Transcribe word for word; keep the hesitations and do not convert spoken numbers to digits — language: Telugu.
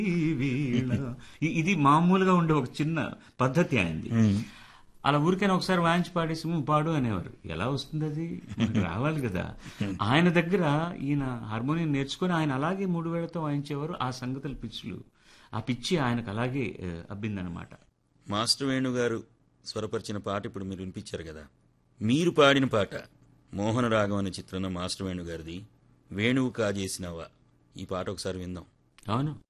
ఈ వీణ ఇ- ఇది మామూలుగా ఉండే ఒక చిన్న పద్ధతి ఆయనది. అలా ఊరికైనా ఒకసారి వాయించి పాడేసి "ఉమ్, పాడు" అనేవారు. ఎలా వస్తుంది అది? మనకు రావాలి కదా. ఆయన దగ్గర ఈయన హార్మోనియం నేర్చుకుని ఆయన అలాగే మూడు వేళ్లతో వాయించేవారు. ఆ సంగతుల పిచ్చులు, ఆ పిచ్చి ఆయనకు అలాగే ఆ, అబ్బిందనమాట. మాస్టర్ వేణు గారు స్వరపరిచిన పాట ఇప్పుడు మీరు వినిపించారు కదా. మీరు పాడిన పాట మోహన రాగం అనే చిత్రంలో మాస్టర్ వేణు గారిది వేణువు కాజేసినవా. ఈ పాట ఒకసారి విందాం. అవును.